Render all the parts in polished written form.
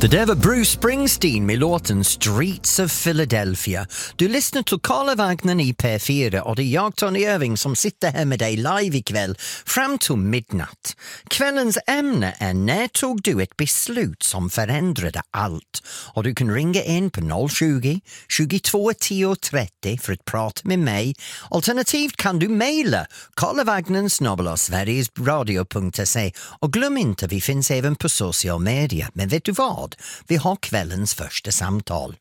Det där var Bruce Springsteen med låten Streets of Philadelphia. Du lyssnar till Karla Wagner i P4 och det är jag, Tony Irving, som sitter här med dig live ikväll fram till midnatt. Kvällens ämne är när tog du ett beslut som förändrade allt? Och du kan ringa in på 020 22 10 30 för att prata med mig. Alternativt kan du mejla karlavagnen@sverigesradio.se och glöm inte, vi finns även på social media. Men vet du vad? Vi har kvällens första samtal.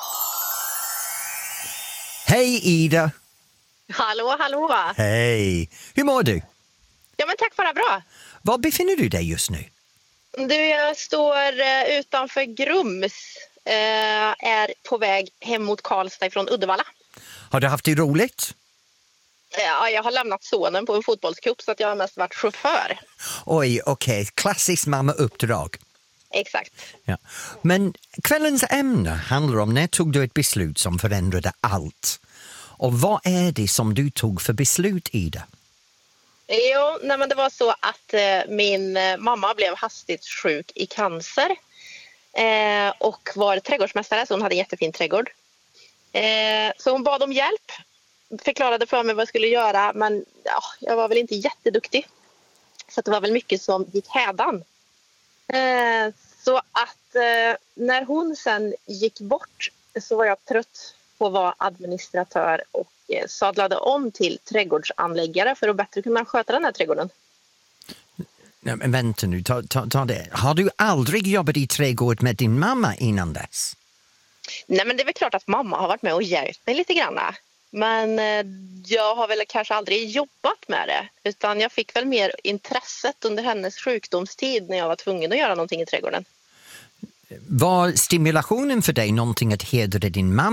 Hej Ida! Hallå, hallå! Hej! Hur mår du? Ja, men tack, bara bra. Var befinner du dig just nu? Du, jag står utanför Grums, är på väg hem mot Karlstad från Uddevalla. Har du haft det roligt? Ja, jag har lämnat sonen på en fotbollscup så att jag har mest varit chaufför. Oj, okej. Klassiskt mamma-uppdrag. Exakt. Ja. Men kvällens ämne handlar om när tog du ett beslut som förändrade allt. Och vad är det som du tog för beslut, Ida? Jo, nej, men det var så att min mamma blev hastigt sjuk i cancer och var trädgårdsmästare, så hon hade en jättefin trädgård. Så hon bad om hjälp, förklarade för mig vad jag skulle göra, men ja, jag var väl inte jätteduktig. Så det var väl mycket som gick hädan. Så att när hon sen gick bort så var jag trött på att vara administratör och sadlade om till trädgårdsanläggare för att bättre kunna sköta den här trädgården. Nej, men vänta nu, ta det. Har du aldrig jobbat i trädgård med din mamma innan dess? Nej, men det är väl klart att mamma har varit med och hjälpt mig lite grann. Men jag har väl kanske aldrig jobbat med det, utan jag fick väl mer intresset under hennes sjukdomstid när jag var tvungen att göra någonting i trädgården. Var stimulationen för dig någonting att hedra din mamma